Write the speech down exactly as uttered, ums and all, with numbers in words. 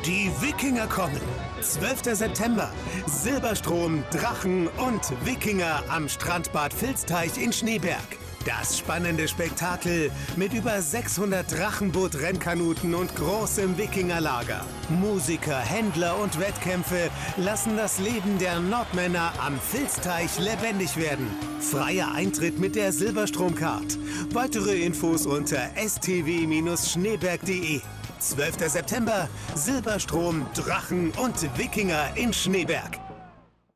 Die Wikinger kommen. zwölfter September. Silberstrom, Drachen und Wikinger am Strandbad Vilsteich in Schneeberg. Das spannende Spektakel mit über sechshundert Drachenboot-Rennkanuten und großem Wikingerlager. Musiker, Händler und Wettkämpfe lassen das Leben der Nordmänner am Vilsteich lebendig werden. Freier Eintritt mit der Silberstromcard. Weitere Infos unter s t w schneeberg punkt de. zwölfter September, Silberstrom, Drachen und Wikinger in Schneeberg.